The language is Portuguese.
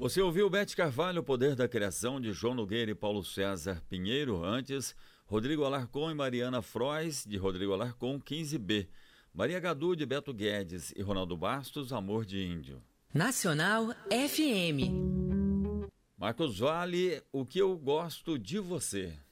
Você ouviu Bete Carvalho, O Poder da Criação, de João Nogueira e Paulo César Pinheiro. Antes, Rodrigo Alarcon e Mariana Frois, de Rodrigo Alarcon, 15B. Maria Gadu, de Beto Guedes e Ronaldo Bastos, Amor de Índio. Nacional FM. Marcos Vale, O Que Eu Gosto de Você.